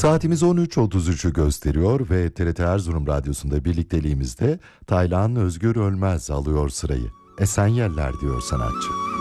Saatimiz 13.33'ü gösteriyor ve TRT Erzurum Radyosu'nda birlikteliğimizde Taylan Özgür Ölmez alıyor sırayı. Esenyeller diyor sanatçı.